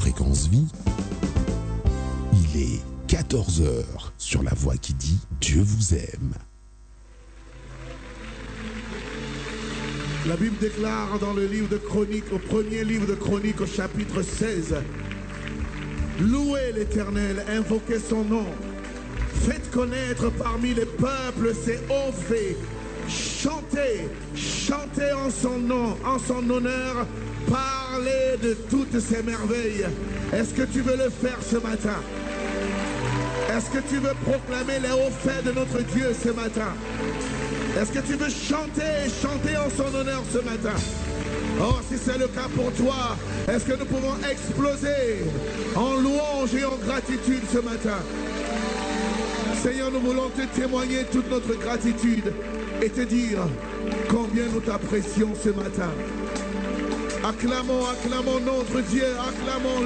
Fréquence Vie. Il est 14 h sur la voix qui dit Dieu vous aime. La Bible déclare dans le livre de Chroniques, au premier livre de Chroniques, au chapitre 16, louez l'Éternel, invoquez son nom, faites connaître parmi les peuples ses hauts faits, chantez, chantez en son nom, en son honneur, parlez de toutes ses merveilles. Est-ce que tu veux le faire ce matin? Est-ce que tu veux proclamer les hauts faits de notre Dieu ce matin? Est-ce que tu veux chanter, chanter en son honneur ce matin? Oh, si c'est le cas pour toi, est-ce que nous pouvons exploser en louange et en gratitude ce matin? Seigneur, nous voulons te témoigner toute notre gratitude et te dire combien nous t'apprécions ce matin. Acclamons, acclamons notre Dieu, acclamons